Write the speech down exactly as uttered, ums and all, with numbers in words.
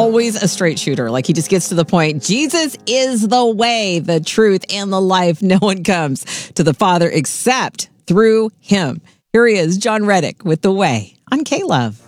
always a straight shooter. Like, he just gets to the point. Jesus is the way, the truth, and the life. No one comes to the Father except through him. Here he is, Jon Reddick with The Way on K-Love.